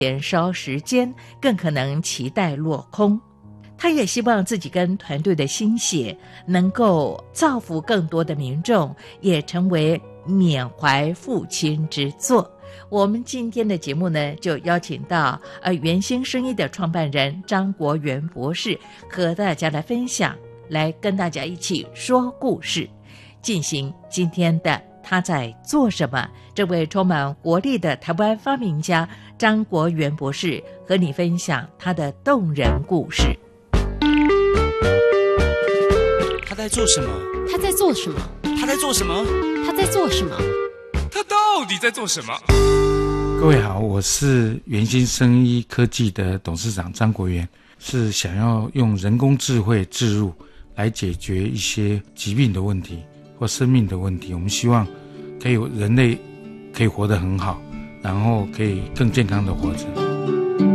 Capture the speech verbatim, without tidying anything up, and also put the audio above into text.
燃烧时间，更可能期待落空。他也希望自己跟团队的心血能够造福更多的民众，也成为缅怀父亲之作。我们今天的节目呢，就邀请到呃元兴生医的创办人张国元博士，和大家来分享，来跟大家一起说故事，进行今天的他在做什么。这位充满活力的台湾发明家张国元博士和你分享他的动人故事。 他在做什么？ 他在做什么？ 他在做什么？ 他在做什么？ 他到底在做什么？ 各位好，我是元兴生医科技的董事长张国元，是想要用人工智慧置入来解决一些疾病的问题或生命的问题。我们希望可以人类可以活得很好，然后可以更健康的活着。